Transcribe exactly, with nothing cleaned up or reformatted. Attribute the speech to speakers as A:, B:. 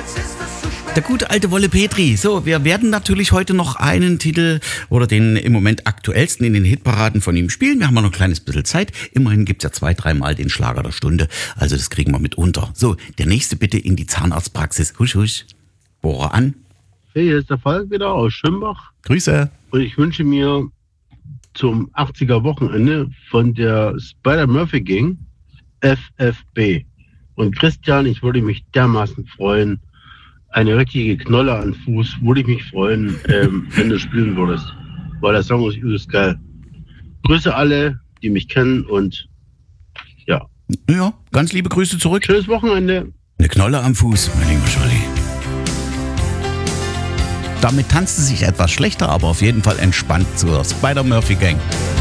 A: Der gute alte Wolle Petri. So, wir werden natürlich heute noch einen Titel oder den im Moment aktuellsten in den Hitparaden von ihm spielen. Wir haben noch ein kleines bisschen Zeit. Immerhin gibt's ja zwei, dreimal den Schlager der Stunde. Also das kriegen wir mit unter. So, der nächste bitte in die Zahnarztpraxis. Husch, husch. Bohrer an.
B: Hey, hier ist der Falk wieder aus Schönbach.
A: Grüße.
B: Und ich wünsche mir zum achtziger Wochenende von der Spider-Murphy-Gang F F B. Und Christian, ich würde mich dermaßen freuen, eine richtige Knolle an Fuß, würde ich mich freuen, ähm, wenn du spielen würdest. Weil der Song ist übelst geil. Grüße alle, die mich kennen und ja.
A: Ja, ganz liebe Grüße zurück.
B: Schönes Wochenende.
A: Eine Knolle am Fuß, mein lieber Scholli. Damit tanzt es sich etwas schlechter, aber auf jeden Fall entspannt zur Spider-Murphy Gang.